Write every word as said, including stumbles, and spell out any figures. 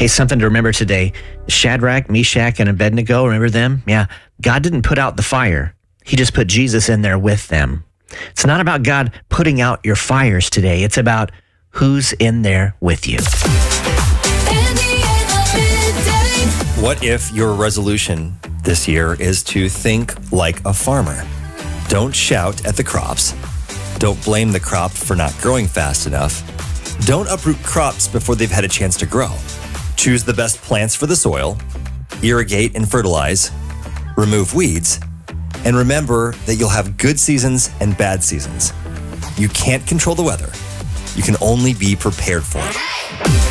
Hey, something to remember today. Shadrach, Meshach, and Abednego, remember them? Yeah. God didn't put out the fire. He just put Jesus in there with them. It's not about God putting out your fires today. It's about who's in there with you. What if your resolution this year is to think like a farmer? Don't shout at the crops. Don't blame the crop for not growing fast enough. Don't uproot crops before they've had a chance to grow. Choose the best plants for the soil, irrigate and fertilize, remove weeds, and remember that you'll have good seasons and bad seasons. You can't control the weather. You can only be prepared for it.